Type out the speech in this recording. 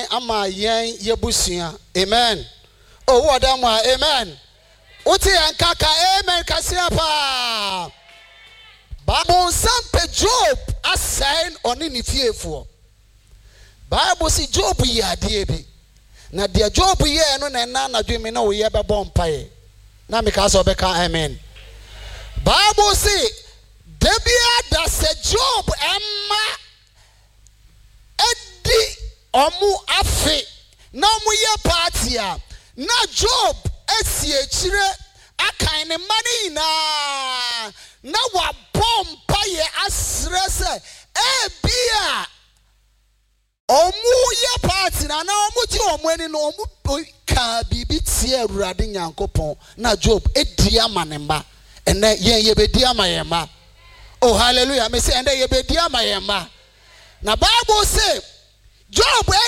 kwan ama yen yebusua. Amen. Oh, what am I? Amen. Uti ankaka amen kasiapa. Bible sampe Job assign oni ni fiefo. Bible si Job ye ade bi. Na dia Job ye no na na dwemi na wo ye bebo mpae. Na me ka so be ka amen. Bible si debia da se Job emma edi omu afi na omu ye party a na Job esi echire akan ne mani na wa bompa ye asre se ebia omu ye party na omu ti omu eni no omu ka bibi tie Awurade Nyankopon na Job edi amanemba ene ye bedi amayema. Oh hallelujah, me say ende ye bedi amayema. Na Bible say Job